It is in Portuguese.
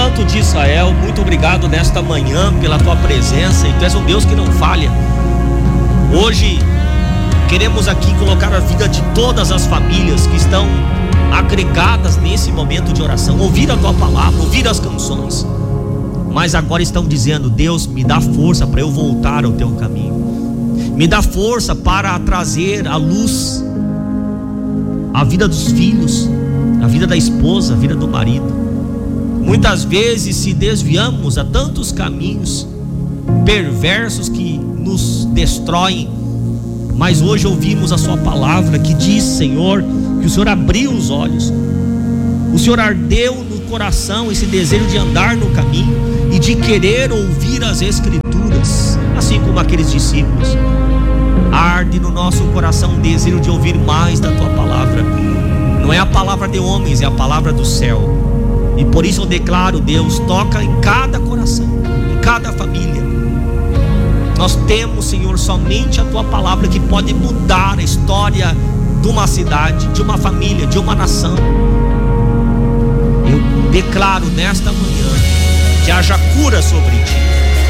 Santo de Israel, muito obrigado nesta manhã pela tua presença, e tu és um Deus que não falha. Hoje queremos aqui colocar a vida de todas as famílias que estão agregadas nesse momento de oração, ouvir a tua palavra, ouvir as canções, mas agora estão dizendo: Deus, me dá força para eu voltar ao teu caminho, me dá força para trazer à luz a vida dos filhos, a vida da esposa, a vida do marido. Muitas vezes se desviamos a tantos caminhos perversos que nos destroem, mas hoje ouvimos a sua palavra que diz, Senhor, que o Senhor abriu os olhos, o Senhor ardeu no coração esse desejo de andar no caminho e de querer ouvir as Escrituras, assim como aqueles discípulos. Arde no nosso coração um desejo de ouvir mais da tua palavra. Não é a palavra de homens, é a palavra do céu. E por isso eu declaro, Deus, toca em cada coração, em cada família. Nós temos, Senhor, somente a tua palavra que pode mudar a história de uma cidade, de uma família, de uma nação. Eu declaro nesta manhã que haja cura sobre